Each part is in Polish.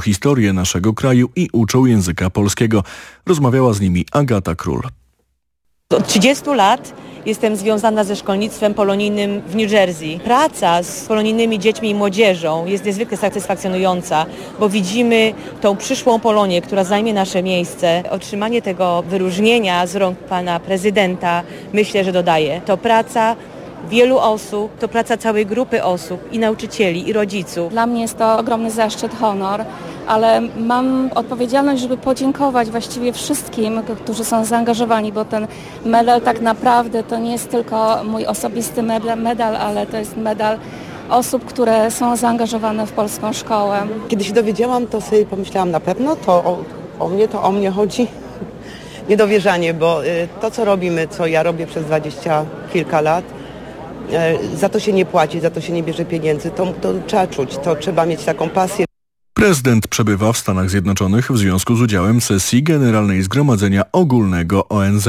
historię naszego kraju i uczą języka polskiego. Rozmawiała z nimi Agata Król. Od 30 lat jestem związana ze szkolnictwem polonijnym w New Jersey. Praca z polonijnymi dziećmi i młodzieżą jest niezwykle satysfakcjonująca, bo widzimy tą przyszłą Polonię, która zajmie nasze miejsce. Otrzymanie tego wyróżnienia z rąk pana prezydenta myślę, że dodaje. To praca wielu osób, to praca całej grupy osób i nauczycieli, i rodziców. Dla mnie jest to ogromny zaszczyt, honor, ale mam odpowiedzialność, żeby podziękować właściwie wszystkim, którzy są zaangażowani, bo ten medal tak naprawdę to nie jest tylko mój osobisty medal, ale to jest medal osób, które są zaangażowane w polską szkołę. Kiedy się dowiedziałam, to sobie pomyślałam, na pewno to o mnie chodzi. Niedowierzanie, bo to co robimy, co ja robię przez 20 kilka lat, za to się nie płaci, za to się nie bierze pieniędzy, to trzeba czuć, to trzeba mieć taką pasję. Prezydent przebywa w Stanach Zjednoczonych w związku z udziałem sesji Generalnej Zgromadzenia Ogólnego ONZ.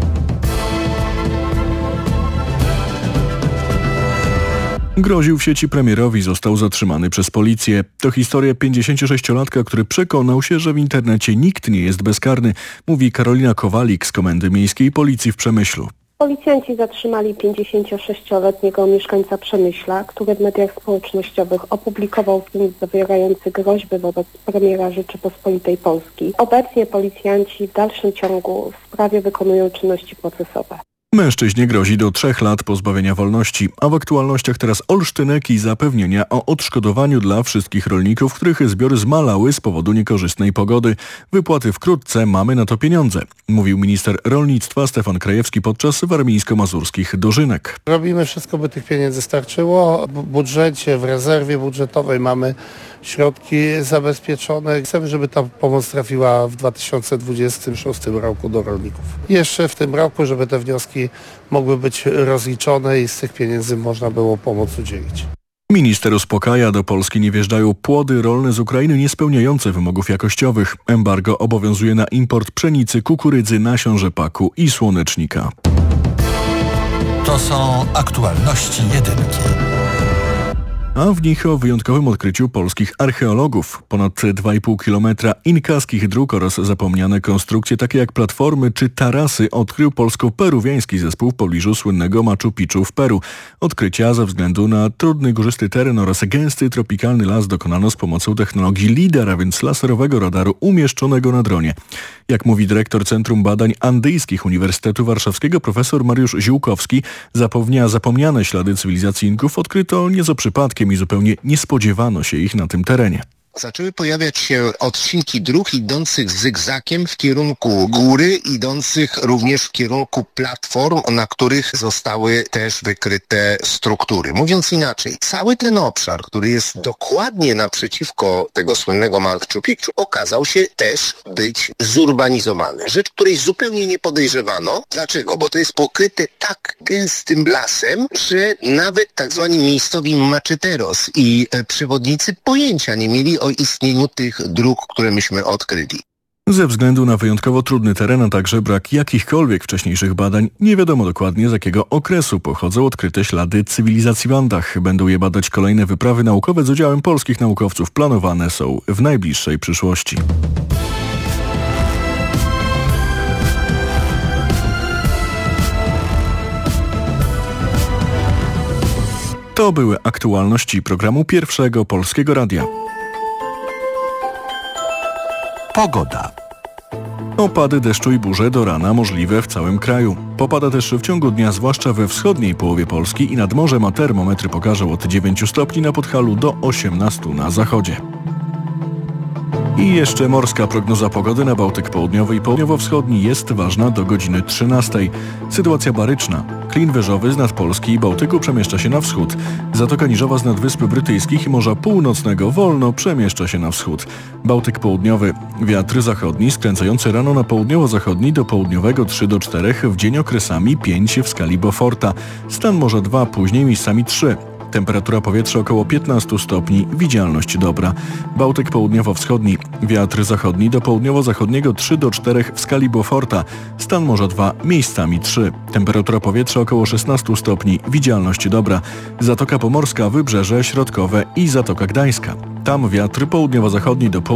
Groził w sieci premierowi, został zatrzymany przez policję. To historia 56-latka, który przekonał się, że w internecie nikt nie jest bezkarny, mówi Karolina Kowalik z Komendy Miejskiej Policji w Przemyślu. Policjanci zatrzymali 56-letniego mieszkańca Przemyśla, który w mediach społecznościowych opublikował film zawierający groźby wobec premiera Rzeczypospolitej Polskiej. Obecnie policjanci w dalszym ciągu w sprawie wykonują czynności procesowe. Mężczyźnie grozi do 3 lat pozbawienia wolności, a w aktualnościach teraz Olsztynek i zapewnienia o odszkodowaniu dla wszystkich rolników, których zbiory zmalały z powodu niekorzystnej pogody. Wypłaty wkrótce, mamy na to pieniądze, mówił minister rolnictwa Stefan Krajewski podczas warmińsko-mazurskich dożynek. Robimy wszystko, by tych pieniędzy starczyło. W budżecie, w rezerwie budżetowej mamy środki zabezpieczone. Chcemy, żeby ta pomoc trafiła w 2026 roku do rolników. Jeszcze w tym roku, żeby te wnioski mogły być rozliczone i z tych pieniędzy można było pomoc udzielić. Minister uspokaja, do Polski nie wjeżdżają płody rolne z Ukrainy niespełniające wymogów jakościowych. Embargo obowiązuje na import pszenicy, kukurydzy, nasion rzepaku i słonecznika. To są aktualności jedynki. A w nich o wyjątkowym odkryciu polskich archeologów. Ponad 2,5 kilometra inkaskich dróg oraz zapomniane konstrukcje takie jak platformy czy tarasy odkrył polsko-peruwiański zespół w pobliżu słynnego Machu Picchu w Peru. Odkrycia ze względu na trudny górzysty teren oraz gęsty tropikalny las dokonano z pomocą technologii LIDAR, a więc laserowego radaru umieszczonego na dronie. Jak mówi dyrektor Centrum Badań Andyjskich Uniwersytetu Warszawskiego profesor Mariusz Ziółkowski, zapomniane ślady cywilizacji Inków odkryto nie za przypadkiem i zupełnie nie spodziewano się ich na tym terenie. Zaczęły pojawiać się odcinki dróg idących zygzakiem w kierunku góry, idących również w kierunku platform, na których zostały też wykryte struktury. Mówiąc inaczej, cały ten obszar, który jest dokładnie naprzeciwko tego słynnego Machu Picchu, okazał się też być zurbanizowany. Rzecz, której zupełnie nie podejrzewano. Dlaczego? Bo to jest pokryte tak gęstym lasem, że nawet tak zwani miejscowi macheteros i przewodnicy pojęcia nie mieli o istnieniu tych dróg, które myśmy odkryli. Ze względu na wyjątkowo trudny teren, a także brak jakichkolwiek wcześniejszych badań, nie wiadomo dokładnie z jakiego okresu pochodzą odkryte ślady cywilizacji w Andach. Będą je badać kolejne wyprawy naukowe z udziałem polskich naukowców. Planowane są w najbliższej przyszłości. To były aktualności programu Pierwszego Polskiego Radia. Pogoda. Opady deszczu i burze do rana możliwe w całym kraju. Popada też w ciągu dnia, zwłaszcza we wschodniej połowie Polski i nad morzem, a termometry pokażą od 9 stopni na Podhalu do 18 na zachodzie. I jeszcze morska prognoza pogody na Bałtyk Południowy i Południowo-Wschodni jest ważna do godziny 13. Sytuacja baryczna. Klin wyżowy z nad Polski i Bałtyku przemieszcza się na wschód. Zatoka Niżowa z nad Wysp Brytyjskich i Morza Północnego wolno przemieszcza się na wschód. Bałtyk Południowy. Wiatr zachodni skręcający rano na południowo-zachodni do południowego 3 do 4, w dzień okresami 5 w skali Beauforta. Stan morza 2, później miejscami 3. Temperatura powietrza około 15 stopni, widzialność dobra. Bałtyk południowo-wschodni, wiatr zachodni do południowo-zachodniego 3 do 4 w skali Beauforta. Stan morza 2, miejscami 3. Temperatura powietrza około 16 stopni, widzialność dobra. Zatoka Pomorska, Wybrzeże Środkowe i Zatoka Gdańska. Tam wiatr południowo-zachodni do